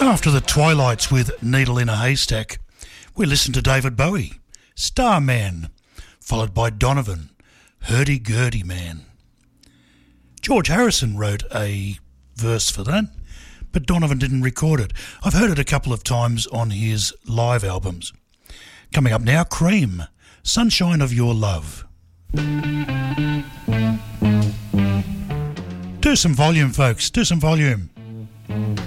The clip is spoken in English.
After the Twilights with Needle in a Haystack, we listened to David Bowie, Starman, followed by Donovan, Hurdy-Gurdy Man. George Harrison wrote a verse for that, but Donovan didn't record it. I've heard it a couple of times on his live albums. Coming up now, Cream, Sunshine of Your Love. Do some volume, folks, do some volume.